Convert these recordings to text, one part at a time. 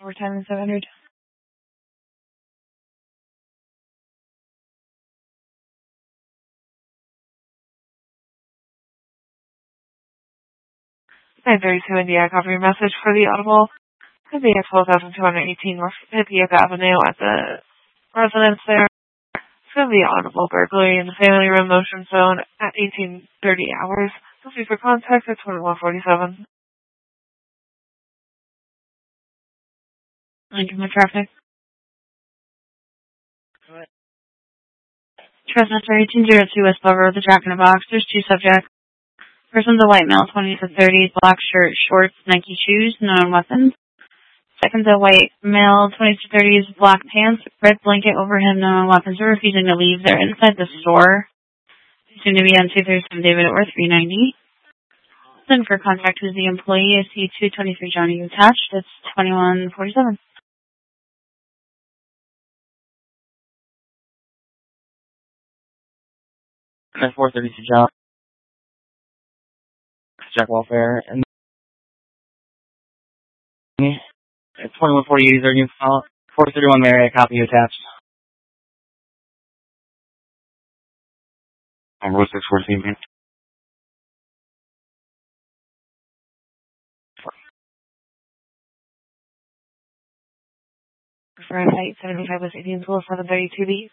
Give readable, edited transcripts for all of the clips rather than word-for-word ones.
Overtime is 700. Nine 32 India, copy your message for the audible. Could be at 12,218 North 50th Avenue at the residence there. It's going to be audible burglary in the family room motion zone at 18:30 hours. Feel free for contact at 2147. Lincoln with traffic. Transmitter 1802 West Bow Road, the Jack in the Box. There's two subjects. Person's a white male, 20 to 30s, black shirt, shorts, Nike shoes, known weapons. Second's a white male, 20 to 30s, black pants, red blanket over him, known weapons. They're refusing to leave. They're inside the store. Soon to be on 237 David or 390. Then for contact with the employee, I see 223 Johnny attached. It's 2147. And 432 John. Jack Welfare. And 2140 is our new file. 431 Mary, a copy attached. Row 614, man. For Flight 75 West Indian School, 732B.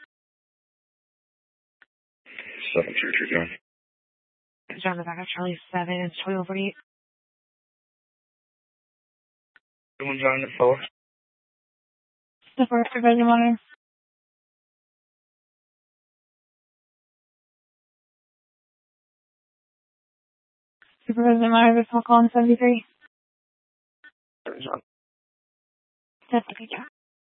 732 John. John, the back of Charlie 7, it's 2148. John, the 4. The first supervisor monitor. Supervisor monitor, this call on 73. John. That's okay, John.